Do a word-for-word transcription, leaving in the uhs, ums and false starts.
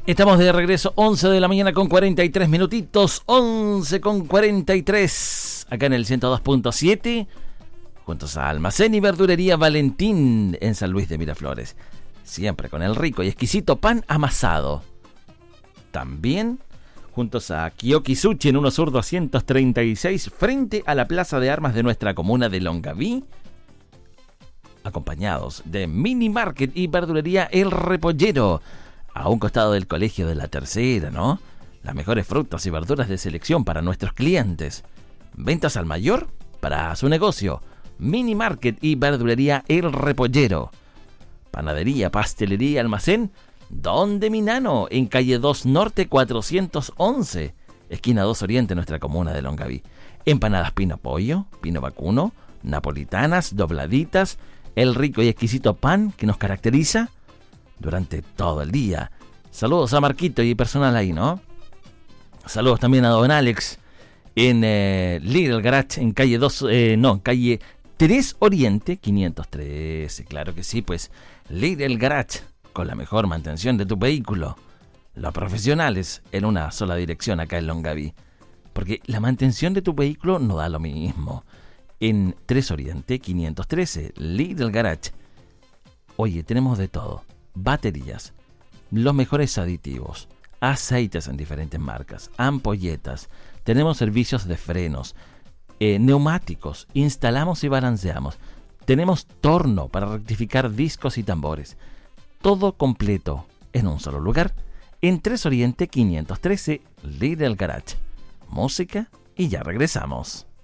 Estamos de regreso, once de la mañana con cuarenta y tres minutitos, once con cuarenta y tres, acá en el ciento dos punto siete, juntos a Almacén y Verdulería Valentín en San Luis de Miraflores. Siempre con el rico y exquisito pan amasado. También juntos a Kiyoki Sushi en Uno Sur doscientos treinta y seis, frente a la Plaza de Armas de nuestra comuna de Longaví. Acompañados de Mini Market y Verdulería El Repollero, a un costado del Colegio de la Tercera, ¿no? Las mejores frutas y verduras de selección para nuestros clientes. Ventas al mayor para su negocio. Mini Market y Verdulería El Repollero. Panadería, pastelería, almacén Don de Minano, en calle dos Norte cuatrocientos once, esquina dos Oriente, nuestra comuna de Longaví. Empanadas Pino Pollo, Pino Vacuno, napolitanas, dobladitas, el rico y exquisito pan que nos caracteriza durante todo el día. Saludos a Marquito y personal ahí, ¿no? Saludos también a Don Alex en eh, Little Garage, en calle dos, eh, no, calle tres Oriente quinientos trece, claro que sí, pues Little Garage, con la mejor mantención de tu vehículo. Los profesionales en una sola dirección acá en Longaví. Porque la mantención de tu vehículo no da lo mismo. En tres Oriente quinientos trece, Little Garage. Oye, tenemos de todo. Baterías, los mejores aditivos, aceites en diferentes marcas, ampolletas. Tenemos servicios de frenos, eh, neumáticos, instalamos y balanceamos. Tenemos torno para rectificar discos y tambores. Todo completo en un solo lugar, en tres Oriente quinientos trece, Little Garage. Música y ya regresamos.